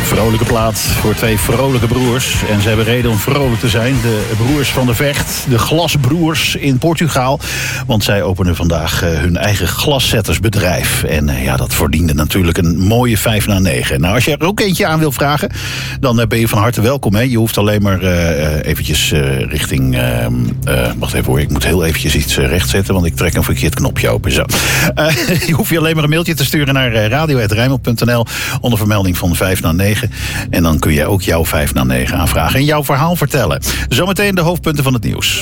Vrolijke plaat voor twee vrolijke broers. En ze hebben reden om vrolijk te zijn. De broers van de Vecht, de glasbroers in Portugal. Want zij openen vandaag hun eigen glaszettersbedrijf. En dat verdiende natuurlijk een mooie 5 na 9. Nou, als je er ook eentje aan wil vragen, dan ben je van harte welkom. Hè? Je hoeft alleen maar eventjes richting... wacht even hoor, ik moet heel eventjes iets rechtzetten, want ik trek een verkeerd knopje open. Zo. Je hoeft je alleen maar een mailtje te sturen naar radio@rijnmond.nl onder vermelding van 5 na 9. En dan kun je ook jouw 5 na 9 aanvragen en jouw verhaal vertellen. Zometeen de hoofdpunten van het nieuws.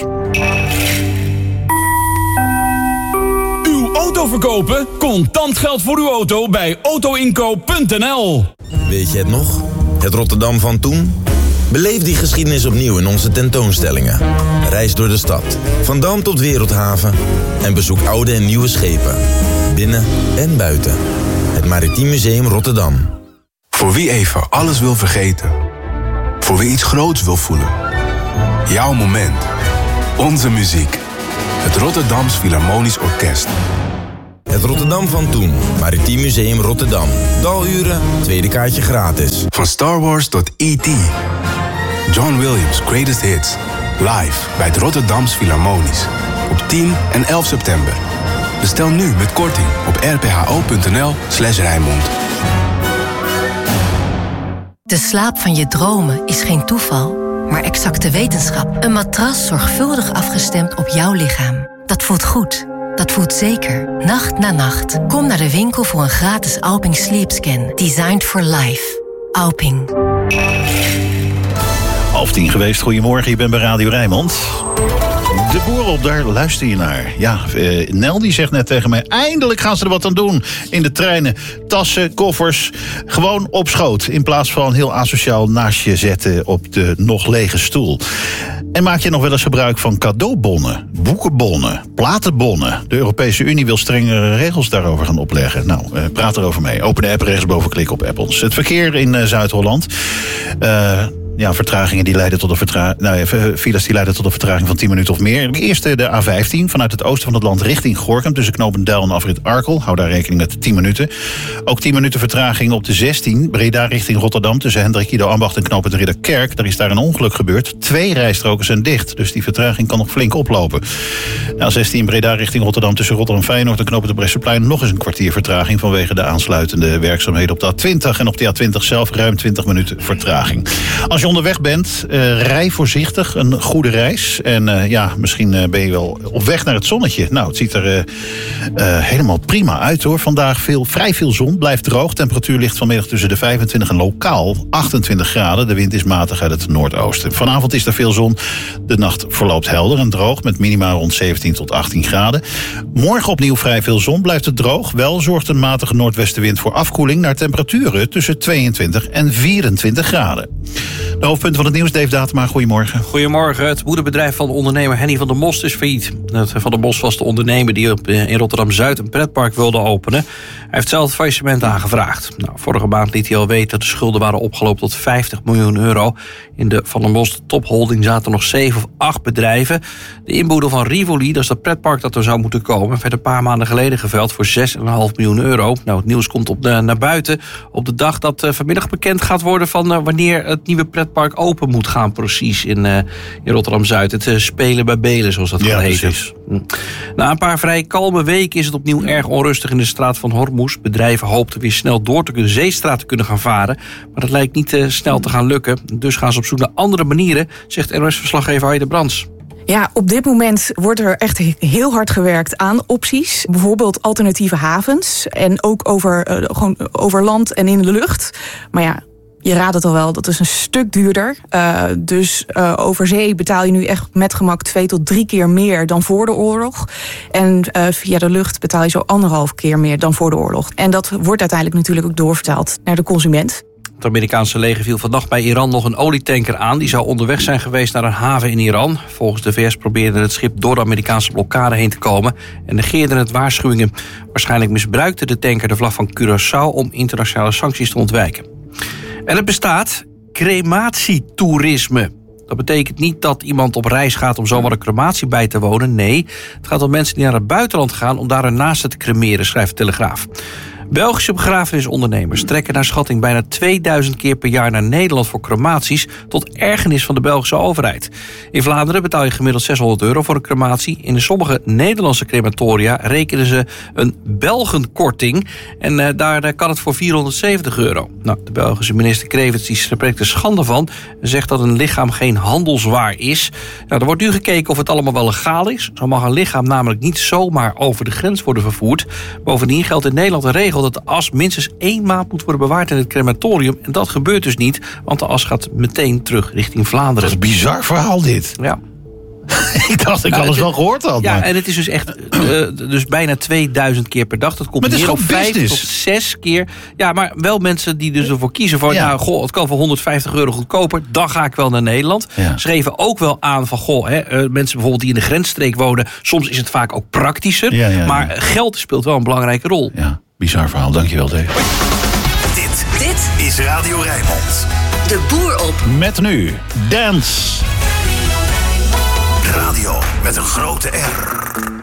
Uw auto verkopen? Contant geld voor uw auto bij autoinkoop.nl. Weet je het nog? Het Rotterdam van toen? Beleef die geschiedenis opnieuw in onze tentoonstellingen. Reis door de stad, van Dam tot Wereldhaven. En bezoek oude en nieuwe schepen. Binnen en buiten. Het Maritiem Museum Rotterdam. Voor wie even alles wil vergeten. Voor wie iets groots wil voelen. Jouw moment. Onze muziek. Het Rotterdams Philharmonisch Orkest. Het Rotterdam van toen. Maritiem Museum Rotterdam. Daluren, tweede kaartje gratis. Van Star Wars tot E.T. John Williams' Greatest Hits. Live bij het Rotterdams Philharmonisch. Op 10 en 11 september. Bestel nu met korting op rpho.nl/Rijnmond. De slaap van je dromen is geen toeval, maar exacte wetenschap. Een matras zorgvuldig afgestemd op jouw lichaam. Dat voelt goed. Dat voelt zeker. Nacht na nacht. Kom naar de winkel voor een gratis Alping Sleep Scan. Designed for life. Alping. 9:30 geweest. Goedemorgen, je bent bij Radio Rijnmond. De boer op, daar luister je naar. Ja, Nel die zegt net tegen mij, eindelijk gaan ze er wat aan doen in de treinen. Tassen, koffers, gewoon op schoot. In plaats van heel asociaal naast je zetten op de nog lege stoel. En maak je nog wel eens gebruik van cadeaubonnen, boekenbonnen, platenbonnen? De Europese Unie wil strengere regels daarover gaan opleggen. Nou, praat erover mee. Open de app rechtsboven, klik op Apples. Het verkeer in Zuid-Holland. Vertragingen die leiden tot files die leiden tot een vertraging van 10 minuten of meer. Eerst de A15 vanuit het oosten van het land richting Gorinchem tussen Knopendijl en afrit Arkel. Hou daar rekening met 10 minuten. Ook 10 minuten vertraging op de 16 Breda richting Rotterdam tussen Hendrik Ido Ambacht en Knopend Ridderkerk. Daar is daar een ongeluk gebeurd. 2 rijstroken zijn dicht, dus die vertraging kan nog flink oplopen. A16 Breda richting Rotterdam tussen Rotterdam Feyenoord en Knopend de Bresseplein nog eens een kwartier vertraging vanwege de aansluitende werkzaamheden op de A20 en op de A20 zelf ruim 20 minuten vertraging. Als je onderweg bent, rij voorzichtig, een goede reis. En misschien ben je wel op weg naar het zonnetje. Nou, het ziet er helemaal prima uit hoor. Vandaag vrij veel zon, blijft droog. Temperatuur ligt vanmiddag tussen de 25 en lokaal 28 graden. De wind is matig uit het noordoosten. Vanavond is er veel zon. De nacht verloopt helder en droog met minima rond 17 tot 18 graden. Morgen opnieuw vrij veel zon, blijft het droog. Wel zorgt een matige noordwestenwind voor afkoeling naar temperaturen tussen 22 en 24 graden. De hoofdpunten van het nieuws, Dave Datema, goedemorgen. Goedemorgen. Het moederbedrijf van de ondernemer Henny van der Most is failliet. Van der Most was de ondernemer die in Rotterdam-Zuid een pretpark wilde openen. Hij heeft zelf het faillissement aangevraagd. Vorige maand liet hij al weten dat de schulden waren opgelopen tot 50 miljoen euro. In de Van der Most topholding zaten nog 7 of 8 bedrijven. De inboedel van Rivoli, dat is dat pretpark dat er zou moeten komen, werd een paar maanden geleden geveld voor 6,5 miljoen euro. Nou, het nieuws komt naar buiten op de dag dat vanmiddag bekend gaat worden van wanneer het nieuwe pretpark open moet gaan, precies in Rotterdam-Zuid. Het Spelen bij Belen, zoals dat gaat heten. Na een paar vrij kalme weken is het opnieuw erg onrustig in de straat van Hormuz. Bedrijven hoopten weer snel door de zeestraat te kunnen gaan varen, maar dat lijkt niet snel te gaan lukken. Dus gaan ze op zoek naar andere manieren, zegt NOS-verslaggever Heide Brands. Ja, op dit moment wordt er echt heel hard gewerkt aan opties. Bijvoorbeeld alternatieve havens en ook over land en in de lucht. Maar ja, je raadt het al wel, dat is een stuk duurder. Dus over zee betaal je nu echt met gemak 2 tot 3 keer meer dan voor de oorlog. En via de lucht betaal je zo 1,5 keer meer dan voor de oorlog. En dat wordt uiteindelijk natuurlijk ook doorvertaald naar de consument. Het Amerikaanse leger viel vannacht bij Iran nog een olietanker aan. Die zou onderweg zijn geweest naar een haven in Iran. Volgens de VS probeerde het schip door de Amerikaanse blokkade heen te komen en negeerde het waarschuwingen. Waarschijnlijk misbruikte de tanker de vlag van Curaçao om internationale sancties te ontwijken. En het bestaat crematietoerisme. Dat betekent niet dat iemand op reis gaat om zomaar een crematie bij te wonen. Nee, het gaat om mensen die naar het buitenland gaan om daar hun naasten te cremeren, schrijft de Telegraaf. Belgische begrafenisondernemers trekken naar schatting bijna 2000 keer per jaar naar Nederland voor crematies, tot ergernis van de Belgische overheid. In Vlaanderen betaal je gemiddeld €600 voor een crematie. In sommige Nederlandse crematoria rekenen ze een Belgenkorting en daar kan het voor €470. Nou, de Belgische minister Krevits die spreekt er schande van en zegt dat een lichaam geen handelswaar is. Nou, er wordt nu gekeken of het allemaal wel legaal is. Zo mag een lichaam namelijk niet zomaar over de grens worden vervoerd. Bovendien geldt in Nederland een regel dat de as minstens 1 maand moet worden bewaard in het crematorium. En dat gebeurt dus niet, want de as gaat meteen terug richting Vlaanderen. Dat is een bizar verhaal dit. Ja. Ik dacht dat ik alles wel gehoord had. Ja, maar. en het is dus echt dus bijna 2000 keer per dag. Dat komt Maar het is neer op gewoon 5 business. tot 6 keer. Ja, maar wel mensen die dus ervoor kiezen van... Ja. nou, goh, het kan voor €150 goedkoper. Dan ga ik wel naar Nederland. Ja. Ze geven ook wel aan van... goh, mensen bijvoorbeeld die in de grensstreek wonen... soms is het vaak ook praktischer. Ja. Maar geld speelt wel een belangrijke rol. Ja, bizar verhaal. Dankjewel, Dave. Dit is Radio Rijnmond. De boer op. Met nu Dance. Radio met een grote R.